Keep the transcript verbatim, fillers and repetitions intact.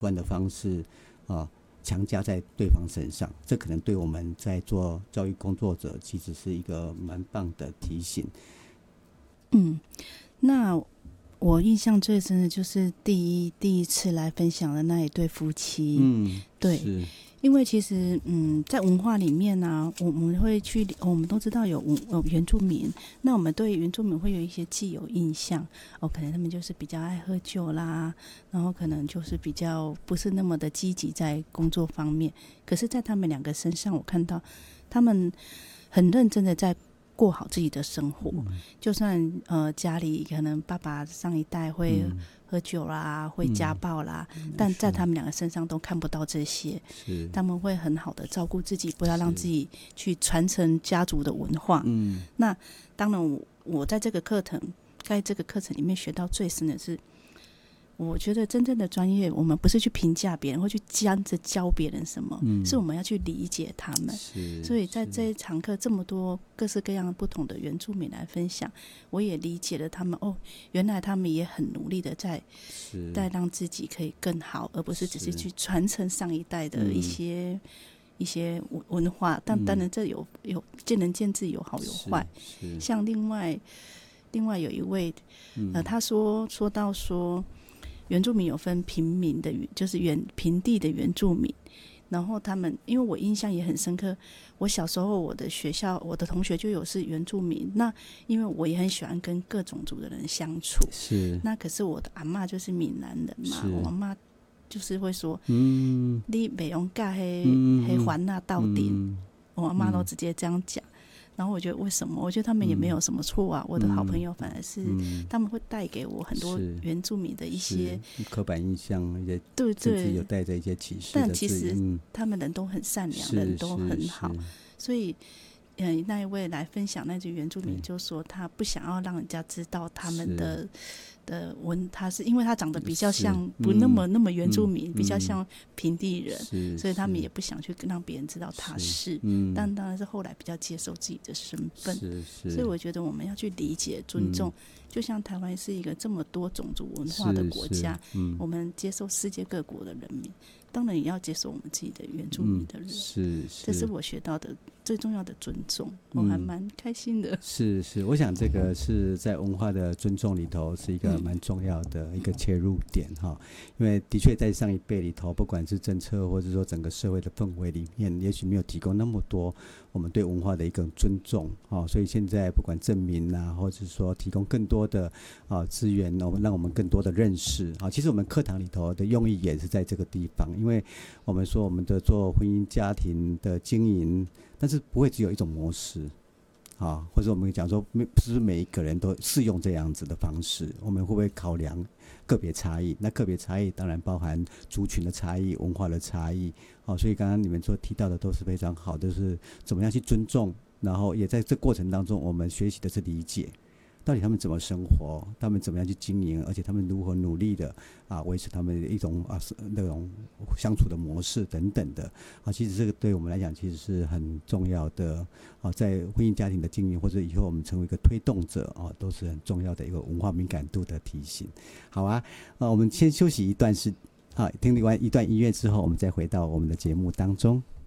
观的方式啊强加在对方身上，这可能对我们在做教育工作者其实是一个蛮棒的提醒。 嗯，那我印象最深的就是第一第一次来分享的那一对夫妻。 嗯， 对， 是因为其实嗯，在文化里面呢、啊，我们会去，我们都知道有有原住民，那我们对原住民会有一些既有印象哦，可能他们就是比较爱喝酒啦，然后可能就是比较不是那么的积极在工作方面。可是，在他们两个身上，我看到他们很认真的在过好自己的生活，嗯、就算呃家里可能爸爸上一代会喝酒啦，嗯、会家暴啦，嗯、但在他们两个身上都看不到这些，他们会很好的照顾自己，不要让自己去传承家族的文化。嗯，那当然我，我在这个课程，在这个课程里面学到最深的是。我觉得真正的专业，我们不是去评价别人，或去教着教别人什么，嗯、是我们要去理解他们。所以在这一堂课，这么多各式各样不同的原住民来分享，我也理解了他们。哦，原来他们也很努力的在在让自己可以更好，而不是只是去传承上一代的一些、嗯、一些文化。但当然，这有有见仁见智，有好有坏。像另外另外有一位，呃，他说说到说。原住民有分平民的，就是原平地的原住民，然后他们，因为我印象也很深刻，我小时候我的学校，我的同学就有是原住民，那因为我也很喜欢跟各种族的人相处， 是， 那可是我的阿嬷就是闽南人嘛，我阿嬷就是会说， 嗯， 你不用嫁黑黑环那到底，嗯、我阿嬷都直接这样讲。然后我觉得为什么？我觉得他们也没有什么错啊。嗯、我的好朋友反而是、嗯、他们会带给我很多原住民的一些刻板印象，一些对对， 甚至有带着一些歧视的字。 但其实他们人都很善良，人都很好，所以。嗯，那一位来分享那句原住民就说他不想要让人家知道他们的的文，他是因为他长得比较像不那么、嗯、那么原住民、嗯、比较像平地人，所以他们也不想去让别人知道他是，是嗯、但当然是后来比较接受自己的身份，所以我觉得我们要去理解尊重、嗯、就像台湾是一个这么多种族文化的国家，嗯、我们接受世界各国的人民，当然也要接受我们自己的原住民的人、嗯、是, 是这是我学到的最重要的尊重，我还蛮开心的、嗯、 是是，我想这个是在文化的尊重里头是一个蛮重要的一个切入点哈、嗯，因为的确在上一辈里头，不管是政策或者说整个社会的氛围里面，也许没有提供那么多我们对文化的一个尊重哈，所以现在不管证明啊，或者说提供更多的啊资源，我们让我们更多的认识啊，其实我们课堂里头的用意也是在这个地方，因为我们说我们的做婚姻家庭的经营，但是不会只有一种模式啊，或者我们讲说不是每一个人都适用这样子的方式，我们会不会考量个别差异？那个别差异当然包含族群的差异、文化的差异，好、啊，所以刚刚你们所提到的都是非常好的，就是怎么样去尊重，然后也在这过程当中，我们学习的是理解。到底他们怎么生活，他们怎么样去经营，而且他们如何努力的啊维持他们的一种啊那种相处的模式等等的啊，其实这个对我们来讲其实是很重要的啊，在婚姻家庭的经营或者以后我们成为一个推动者啊，都是很重要的一个文化敏感度的提醒。好啊，啊我们先休息一段时啊，听完一段音乐之后，我们再回到我们的节目当中。